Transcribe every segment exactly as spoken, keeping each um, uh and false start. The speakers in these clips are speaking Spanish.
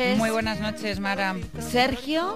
Muy buenas noches, Mara. Sergio,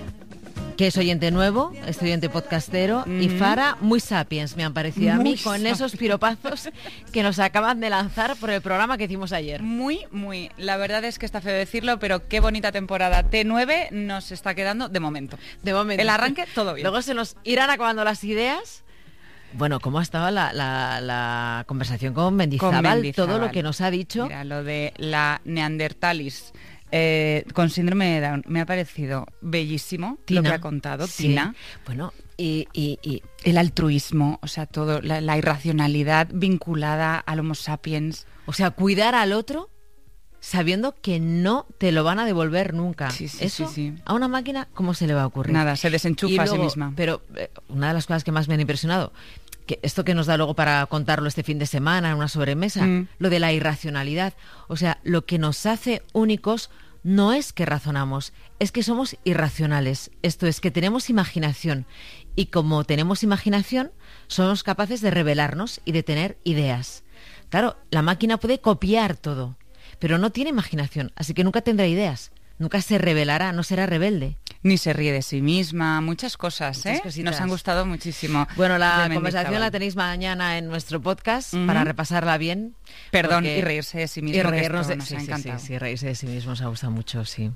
que es oyente nuevo, es oyente podcastero, mm-hmm. y Fara, muy sapiens, me han parecido muy a mí, con sapiens. Esos piropazos que nos acaban de lanzar por el programa que hicimos ayer. Muy, muy. La verdad es que está feo decirlo, pero qué bonita temporada T nueve nos está quedando de momento. De momento. El arranque, todo bien. Luego se nos irán acabando las ideas. Bueno, ¿cómo ha estado la, la, la conversación con Mendizábal? con Mendizábal? Todo lo que nos ha dicho. Mira, lo de la neandertalis eh, con síndrome de Down me ha parecido bellísimo. Tina, lo que ha contado, sí. Tina. Bueno, y, y, y el altruismo, o sea, todo, la, la irracionalidad vinculada al Homo sapiens. O sea, cuidar al otro sabiendo que no te lo van a devolver nunca. Sí, sí, Eso, sí, sí. a una máquina, ¿cómo se le va a ocurrir? Nada, se desenchufa luego, a sí misma. Pero eh, una de las cosas que más me han impresionado, que esto que nos da luego para contarlo este fin de semana en una sobremesa, mm. lo de la irracionalidad. O sea, lo que nos hace únicos no es que razonamos, es que somos irracionales. Esto es que tenemos imaginación. Y como tenemos imaginación, somos capaces de revelarnos y de tener ideas. Claro, la máquina puede copiar todo, pero no tiene imaginación, así que nunca tendrá ideas, nunca se revelará, no será rebelde. Ni se ríe de sí misma, muchas cosas, muchas ¿eh? Nos han gustado muchísimo. Bueno, la conversación la tenéis mañana en nuestro podcast uh-huh. para repasarla bien. Perdón, porque... y reírse de sí mismo. Y reírnos que de... nos sí, ha encantado. Sí, sí, sí, reírse de sí mismo nos ha gustado mucho, sí.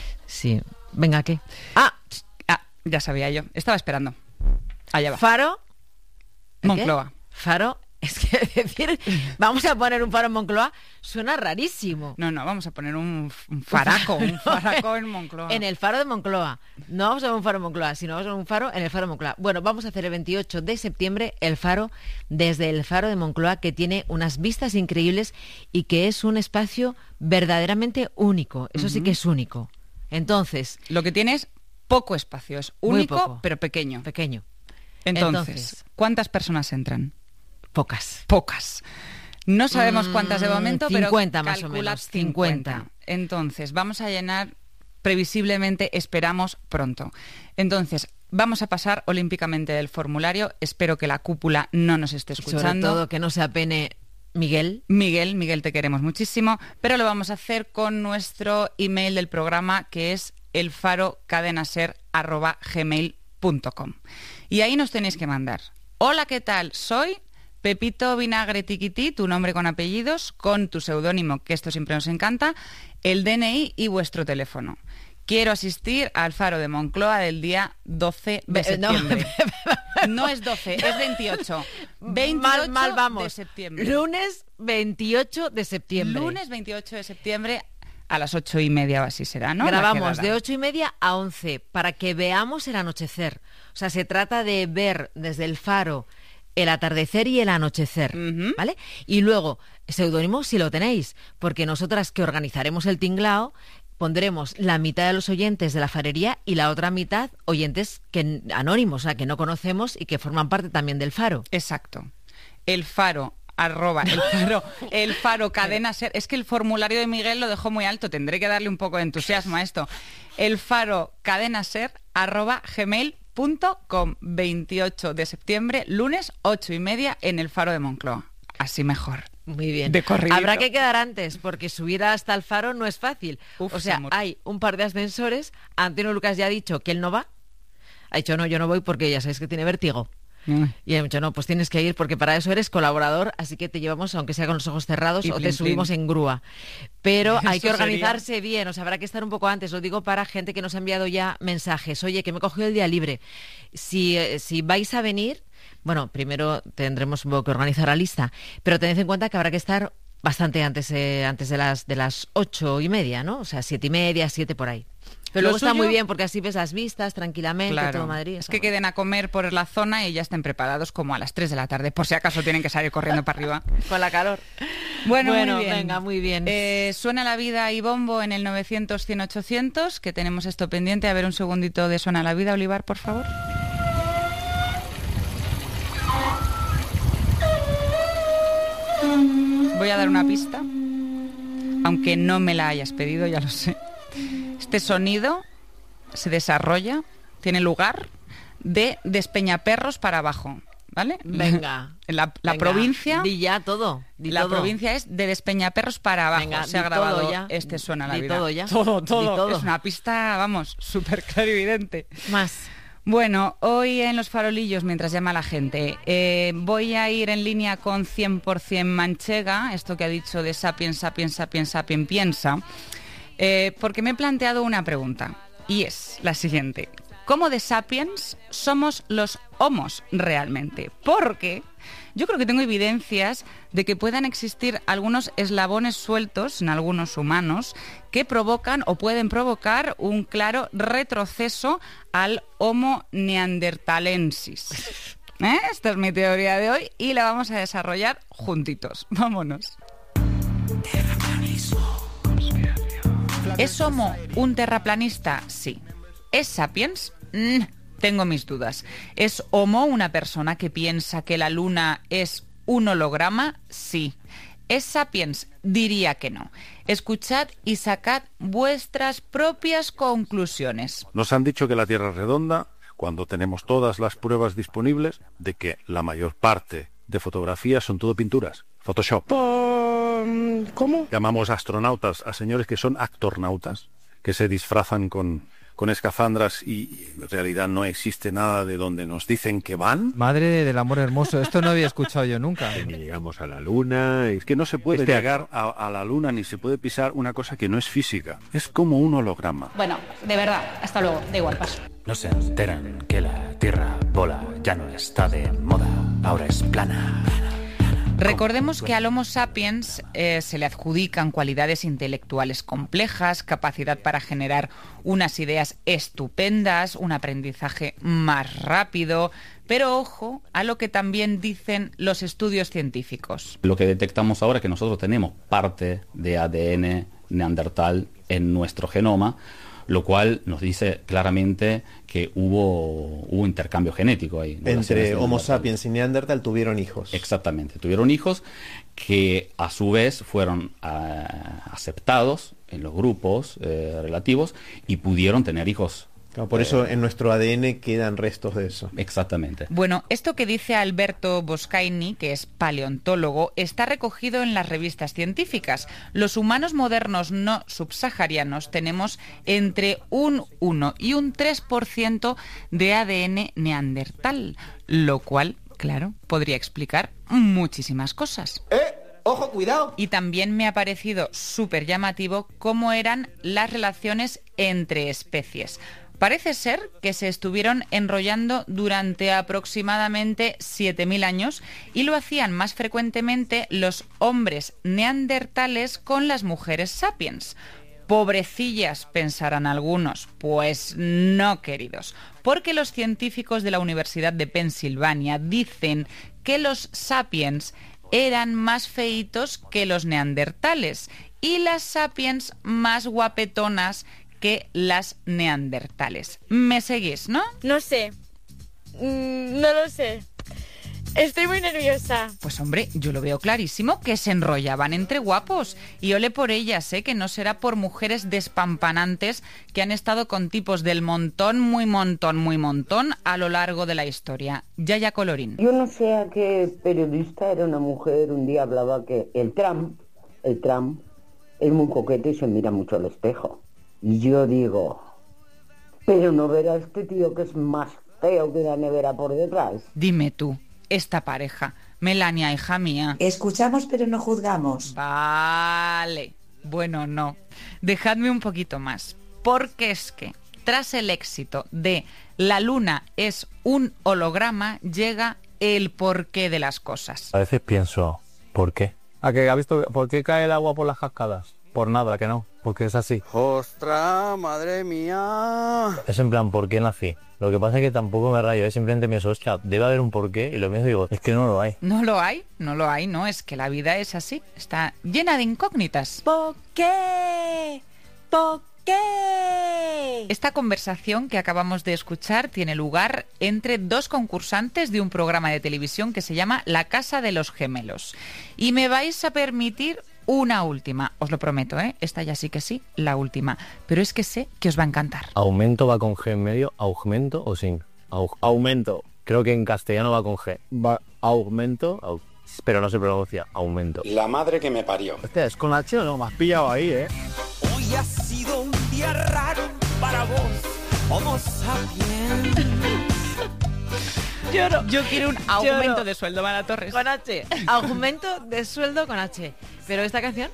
Sí. Venga, ¿qué? Ah, ah ya sabía yo. Estaba esperando. Allá va. Faro. Moncloa. ¿Qué? Faro. Es que decir, vamos a poner un faro en Moncloa suena rarísimo. No, no, vamos a poner un, un faraco, un faraco en Moncloa. En el faro de Moncloa. No vamos a poner un faro en Moncloa, sino vamos a poner un faro en el faro de Moncloa. Bueno, vamos a hacer el veintiocho de septiembre el faro desde el faro de Moncloa, que tiene unas vistas increíbles y que es un espacio verdaderamente único. Eso uh-huh. sí que es único. Entonces... Lo que tiene es poco espacio, es único, pero pequeño. Pequeño. Entonces, Entonces, ¿cuántas personas entran? Pocas. Pocas. No sabemos cuántas de momento, cincuenta pero más o menos. cincuenta. cincuenta. Entonces, vamos a llenar previsiblemente, esperamos pronto. Entonces, vamos a pasar olímpicamente del formulario. Espero que la cúpula no nos esté escuchando. Sobre todo que no se apene Miguel. Miguel, Miguel, te queremos muchísimo. Pero lo vamos a hacer con nuestro email del programa, que es elfarocadenaser arroba gmail punto com. Y ahí nos tenéis que mandar. Hola, ¿qué tal? Soy... Pepito Vinagre Tiquití, tu nombre con apellidos, con tu seudónimo, que esto siempre nos encanta, el D N I y vuestro teléfono. Quiero asistir al faro de Moncloa del día doce de septiembre. No, no es doce, es veintiocho. veintiocho mal, mal vamos. de septiembre. Lunes veintiocho de septiembre. Lunes veintiocho de septiembre a las ocho y media o así será, ¿no? Grabamos de ocho y media a once para que veamos el anochecer. O sea, se trata de ver desde el faro el atardecer y el anochecer, uh-huh. ¿vale? Y luego, seudónimo si lo tenéis, porque nosotras que organizaremos el tinglao pondremos la mitad de los oyentes de la farería y la otra mitad oyentes que anónimos, o sea, que no conocemos y que forman parte también del faro. Exacto. El faro... arroba el faro, el faro cadena ser. Es que el formulario de Miguel lo dejó muy alto, tendré que darle un poco de entusiasmo a esto. El faro cadena ser arroba gmail punto com, veintiocho de septiembre, lunes, ocho y media en el faro de Moncloa. Así mejor. Muy bien. De corridito. Habrá que quedar antes, porque subir hasta el faro no es fácil. Uf, o sea, hay un par de ascensores. Antonio Lucas ya ha dicho que él no va. Ha dicho, no, yo no voy porque ya sabéis que tiene vértigo. Y he dicho, no, pues tienes que ir porque para eso eres colaborador, así que te llevamos, aunque sea con los ojos cerrados, y o plin, te subimos plin. en grúa. Pero hay que organizarse sería? bien, o sea, habrá que estar un poco antes. Lo digo para gente que nos ha enviado ya mensajes. Oye, que me he cogido el día libre. Si, eh, si vais a venir, bueno, primero tendremos un poco que organizar la lista, pero tened en cuenta que habrá que estar bastante antes, eh, antes de las de las ocho y media, ¿no? O sea, siete y media, siete por ahí. Pero luego suyo... está muy bien porque así ves las vistas tranquilamente, claro. todo Madrid. Es que queden a comer por la zona y ya estén preparados como a las tres de la tarde, por si acaso tienen que salir corriendo para arriba. Con la calor. Bueno, bueno muy bien. venga, muy bien. Eh, suena la vida y bombo en el novecientos, cien, ochocientos, que tenemos esto pendiente. A ver un segundito de Suena la vida, Olivar, por favor. Voy a dar una pista, aunque no me la hayas pedido, ya lo sé. Este sonido se desarrolla, tiene lugar de Despeñaperros para abajo. ¿vale? Venga. La, la venga, provincia... Di ya todo. Di la todo. provincia es de Despeñaperros para abajo. Venga, se ha di grabado todo ya. Este Suena la Di Vida. todo ya. Todo, todo. Di todo. Es una pista, vamos, súper clarividente. Más. Bueno, hoy en Los Farolillos, mientras llama la gente, eh, voy a ir en línea con cien por ciento Manchega, esto que ha dicho de sapiens, sapiens, sapiens, sapiens, piensa, eh, porque me he planteado una pregunta, y es la siguiente. ¿Cómo de sapiens somos los homos realmente? Porque yo creo que tengo evidencias de que puedan existir algunos eslabones sueltos en algunos humanos que provocan o pueden provocar un claro retroceso al Homo neanderthalensis. ¿Eh? Esta es mi teoría de hoy y la vamos a desarrollar juntitos. Vámonos. ¿Es Homo un terraplanista? Sí. ¿Es sapiens? Mm, tengo mis dudas. ¿Es Homo una persona que piensa que la luna es un holograma? Sí. ¿Es sapiens? Diría que no. Escuchad y sacad vuestras propias conclusiones. Nos han dicho que la Tierra es redonda cuando tenemos todas las pruebas disponibles de que la mayor parte de fotografías son todo pinturas. Photoshop. ¿Cómo? Llamamos astronautas a señores que son actornautas, que se disfrazan con, con escafandras y en realidad no existe nada de donde nos dicen que van. Madre del amor hermoso, esto no había escuchado yo nunca. Ni llegamos a la luna. Es que no se puede Este llegar a, a la luna ni se puede pisar una cosa que no es física. Es como un holograma. Bueno, de verdad, hasta luego, da igual, paso. No se enteran que la Tierra bola ya no está de moda, ahora es plana. Recordemos que al Homo sapiens eh, se le adjudican cualidades intelectuales complejas, capacidad para generar unas ideas estupendas, un aprendizaje más rápido, pero ojo a lo que también dicen los estudios científicos. Lo que detectamos ahora es que nosotros tenemos parte de A D N neandertal en nuestro genoma, lo cual nos dice claramente que hubo, hubo intercambio genético ahí. Entre Homo sapiens y Neandertal tuvieron hijos. Exactamente, tuvieron hijos que a su vez fueron uh, aceptados en los grupos eh, relativos y pudieron tener hijos. Claro, por eso en nuestro A D N quedan restos de eso. Exactamente. Bueno, esto que dice Alberto Boscaini, que es paleontólogo, está recogido en las revistas científicas. Los humanos modernos no subsaharianos tenemos entre un uno y un tres por ciento de A D N neandertal, lo cual, claro, podría explicar muchísimas cosas. ¡Eh! ¡Ojo, cuidado! Y también me ha parecido súper llamativo cómo eran las relaciones entre especies. Parece ser que se estuvieron enrollando durante aproximadamente siete mil años y lo hacían más frecuentemente los hombres neandertales con las mujeres sapiens. Pobrecillas, pensarán algunos. Pues no, queridos, porque los científicos de la Universidad de Pensilvania dicen que los sapiens eran más feitos que los neandertales y las sapiens más guapetonas que las neandertales. ¿Me seguís, no? No sé. Mm, no lo sé. Estoy muy nerviosa. Pues hombre, yo lo veo clarísimo, que se enrollaban entre guapos. Y ole por ellas, ¿eh? Que no será por mujeres despampanantes que han estado con tipos del montón, muy montón, muy montón a lo largo de la historia. Yaya Colorín. Yo no sé a qué periodista era una mujer, un día hablaba que el Trump, el Trump, es muy coqueto y se mira mucho al espejo. Y yo digo, pero no verá este tío que es más feo que la nevera por detrás. Dime tú, esta pareja, Melania, hija mía. Escuchamos pero no juzgamos. Vale, bueno, no. Dejadme un poquito más, porque es que tras el éxito de La Luna es un holograma, llega el porqué de las cosas. A veces pienso, ¿por qué? ¿A que ha visto por qué cae el agua por las cascadas? Por nada, que no, porque es así. ¡Ostras, madre mía! Es en plan, ¿por qué nací? Lo que pasa es que tampoco me rayo, ¿eh? Simplemente me hostia, debe haber un porqué, y lo mismo digo, es que no lo hay. No lo hay, no lo hay, no, es que la vida es así, está llena de incógnitas. ¿Por qué? ¿Por qué? Esta conversación que acabamos de escuchar tiene lugar entre dos concursantes de un programa de televisión que se llama La Casa de los Gemelos. Y me vais a permitir una última, os lo prometo, ¿eh? Esta ya sí que sí, la última. Pero es que sé que os va a encantar. ¿Aumento va con G en medio, augmento o sin? Au- Aumento. Creo que en castellano va con G. Va aumento, au, pero no se pronuncia aumento. La madre que me parió. Hostia, ¿es con H o no? Me has pillado ahí, ¿eh? Hoy ha sido un día raro para vos, Homo sapiens. Yo, no. Yo quiero un aumento no. de sueldo, Mara Torres. Con H. Aumento de sueldo con H. Pero esta canción,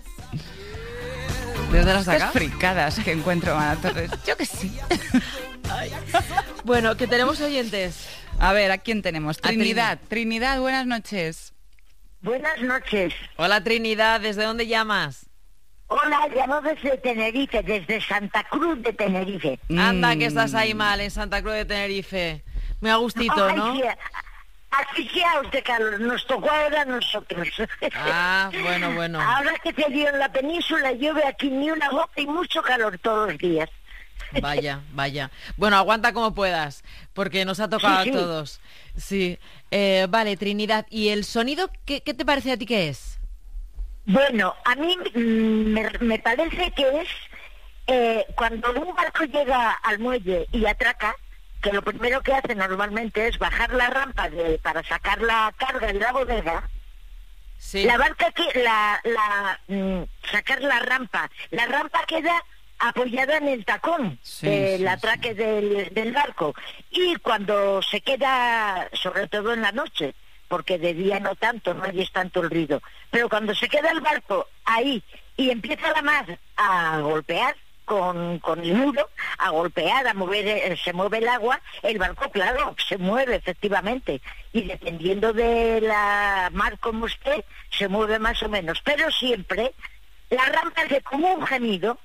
¿de dónde la has sacado? Estas fricadas que encuentro, Mara Torres. Yo que sí. Ay. Bueno, que tenemos oyentes. A ver, ¿a quién tenemos? Trinidad. Trinidad. Trinidad, buenas noches. Buenas noches. Hola, Trinidad. ¿Desde dónde llamas? Hola, llamo desde Tenerife, desde Santa Cruz de Tenerife. Mm. Anda, que estás ahí mal, en Santa Cruz de Tenerife. Muy a gustito, Ay, ¿no? Sí, asfixiados de calor, nos tocó ahora a nosotros. Ah, bueno, bueno. Ahora que te dio en la península, llueve aquí ni una gota y mucho calor todos los días. Vaya, vaya. Bueno, aguanta como puedas, porque nos ha tocado sí, sí. a todos. Sí. Eh, vale, Trinidad, ¿y el sonido qué, qué te parece a ti que es? Bueno, a mí mm, me, me parece que es eh, cuando un barco llega al muelle y atraca, que lo primero que hace normalmente es bajar la rampa de, para sacar la carga de la bodega. Sí. La barca que la, la mm, sacar la rampa, la rampa queda apoyada en el tacón sí, del sí, atraque sí. Del, del barco, y cuando se queda, sobre todo en la noche, porque de día no tanto, no hay tanto el ruido, pero cuando se queda el barco ahí y empieza la mar a golpear con, con el nudo, a golpear, a mover, eh, se mueve el agua, el barco, claro, se mueve efectivamente, y dependiendo de la mar como esté, se mueve más o menos, pero siempre la rampa hace como un gemido,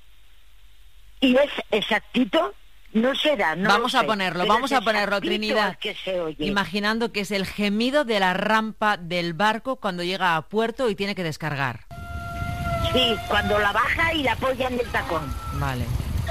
y es exactito, no será, no Vamos sé, a ponerlo, pero vamos es a ponerlo, Trinidad, que se oye. Imaginando que es el gemido de la rampa del barco cuando llega a puerto y tiene que descargar. Sí, cuando la baja y la apoya en el tacón. Vale.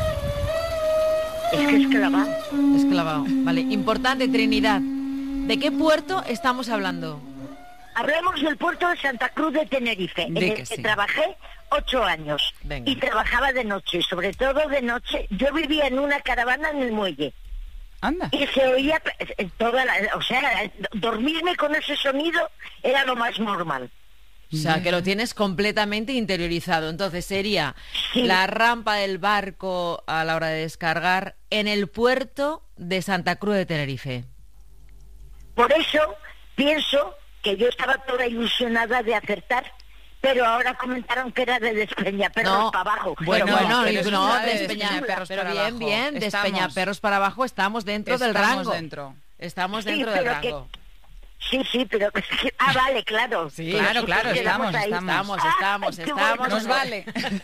Es que es clavado. Es clavado. Vale, importante, Trinidad. ¿De qué puerto estamos hablando? Hablamos del puerto de Santa Cruz de Tenerife, en el que sí. Trabajé ocho años. Venga. Y trabajaba de noche, sobre todo de noche. Yo vivía en una caravana en el muelle. Anda. Y se oía toda la, o sea, dormirme con ese sonido era lo más normal. O sea, que lo tienes completamente interiorizado. Entonces sería sí. la rampa del barco a la hora de descargar en el puerto de Santa Cruz de Tenerife. Por eso pienso que yo estaba toda ilusionada de acertar, pero ahora comentaron que era de Despeñaperros no, para abajo. Bueno, pero bueno, bueno no, de Despeñaperros pero bien, abajo. bien, Despeñaperros para abajo, estamos dentro estamos del rango. Dentro. Estamos sí, dentro del rango. Que... Sí, sí, pero... Ah, vale, claro. Sí, claro, claro, estamos, estamos, estamos, estamos, ah, estamos. Bueno, nos vale.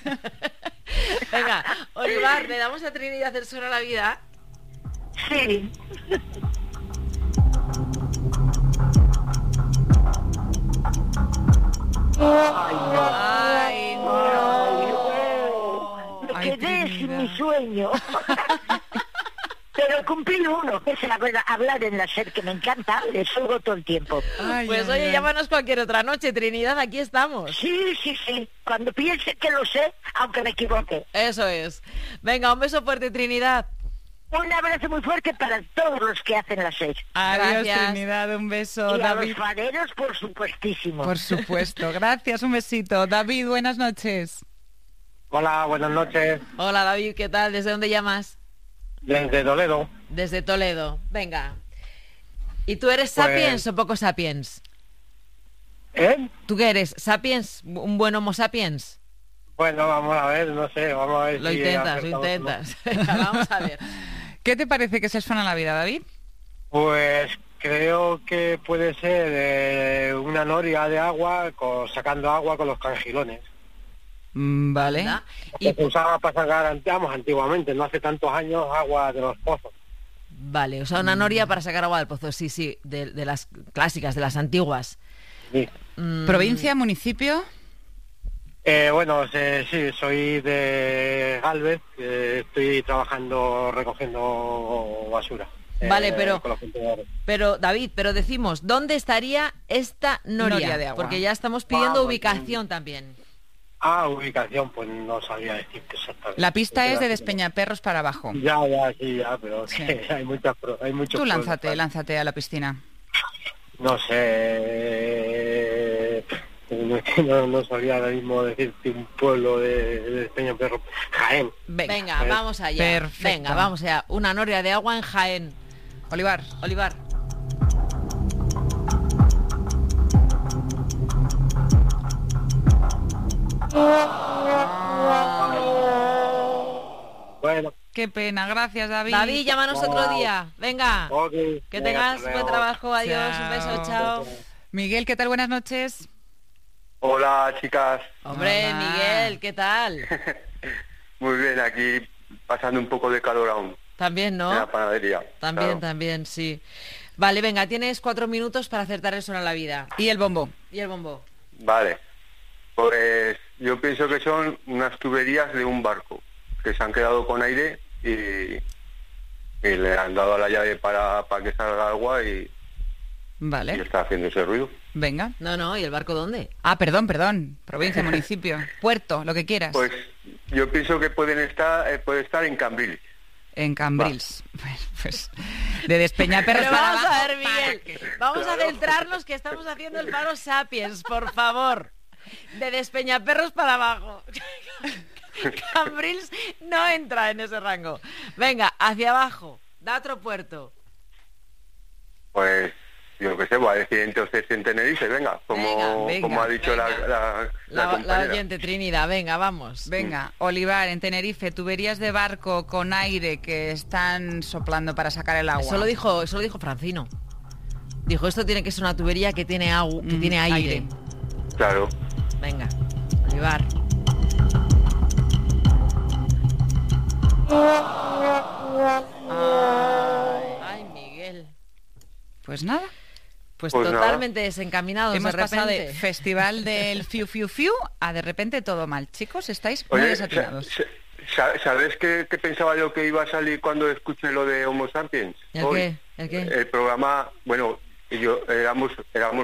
Venga, Olivar, ¿le damos a Trinidad el suelo a la vida? Sí. Ay, ay, no. Me Ay, quedé Trinidad. sin mi sueño. Pero cumplí uno, que es la verdad, hablar en la SER, que me encanta, le subo todo el tiempo. Ay, pues ay, oye, ay. llámanos cualquier otra noche, Trinidad, aquí estamos. Sí, sí, sí, cuando piense que lo sé, aunque me equivoque. Eso es. Venga, un beso fuerte, Trinidad. Un abrazo muy fuerte para todos los que hacen la SER. Adiós, Gracias. Trinidad, un beso. Y a David. los fareros, por supuestísimo. Por supuesto, gracias, un besito. David, buenas noches. Hola, buenas noches. Hola, David, ¿qué tal? ¿Desde dónde llamas? Desde Toledo. Desde Toledo. Venga. ¿Y tú eres Pues... sapiens o poco sapiens? ¿Eh? ¿Tú qué eres? ¿Sapiens? ¿Un buen homo sapiens? Bueno, vamos a ver, no sé, vamos a ver Lo si intentas, lo acertamos intentas. Venga, vamos a ver. ¿Qué te parece que se suena en la vida, David? Pues creo que puede ser eh, una noria de agua con, sacando agua con los cangilones. Mm, vale. Y se usaba para sacar, vamos, antiguamente, no hace tantos años, agua de los pozos. Vale, o sea, una noria para sacar agua del pozo, sí, sí, de, de las clásicas, de las antiguas. Sí. Mm. ¿Provincia, municipio? Eh, bueno, eh, sí, soy de Galvez, eh, estoy trabajando recogiendo basura. Vale, eh, pero, con los contenedores. pero David, pero decimos, ¿dónde estaría esta noria? Noria de agua. Porque ya estamos pidiendo Ah, ubicación también. Ah, ubicación, pues no sabía decirte exactamente. La pista es de Despeñaperros para abajo. Ya, ya, sí, ya, pero sí. hay muchas, hay muchos. Tú lánzate, pueblos, lánzate a la piscina. No sé, no, no sabría ahora mismo decirte un pueblo de, de Despeñaperros. Jaén. Venga, Venga Jaén. vamos allá. Perfecto. Venga, vamos allá. Una noria de agua en Jaén. Olivar. Olivar. Bueno. Qué pena, gracias, David. David, llámanos Wow. otro día. Venga. Okay. Que Venga, tengas hasta buen luego. trabajo. Adiós. Chao. Un beso. Chao. Miguel, ¿qué tal? Buenas noches. Hola, chicas. Hombre, Hola. Miguel, ¿qué tal? Muy bien, aquí pasando un poco de calor aún También, en ¿no? la panadería. También, Claro. también, sí. Vale, venga, tienes cuatro minutos para acertar el son a la vida. Y el bombo. Y el bombo. Vale. Pues yo pienso que son unas tuberías de un barco que se han quedado con aire y, y le han dado a la llave para, para que salga agua y, Vale. y está haciendo ese ruido. Venga. No, no, ¿y el barco dónde? Ah, perdón, perdón. Provincia, municipio, puerto, lo que quieras. Pues yo pienso que pueden estar, eh, puede estar en Cambrils. En Cambrils. Bueno, pues de Despeñaperros Pero para vamos abajo. a ver, Miguel. Vamos a centrarnos que estamos haciendo el Faro Sapiens, por favor. De Despeñaperros para abajo. Cambrils no entra en ese rango. Venga, hacia abajo. Da otro puerto. Pues yo qué sé, voy a decir entonces en Tenerife, venga, como, Venga, venga, como ha dicho venga. la, la, la La, la compañera. oyente Trinidad, venga, vamos. Venga, Olivar, en Tenerife, tuberías de barco con aire que están soplando para sacar el agua. Eso lo dijo, eso lo dijo Francino. Dijo, esto tiene que ser una tubería que tiene agua, que Mm, tiene aire. aire. Claro. Venga, Olivar. Ay, ay, Miguel. Pues nada. Pues, Pues nada. totalmente desencaminados Hemos de pasado repente. de festival del fiu fiu fiu a de repente todo mal. Chicos, estáis muy Oye, desatinados. sa- sa- ¿sabes qué, qué pensaba yo que iba a salir cuando escuché lo de Homo Sapiens? ¿El Hoy, qué? ¿El qué? El programa, bueno, yo éramos, éramos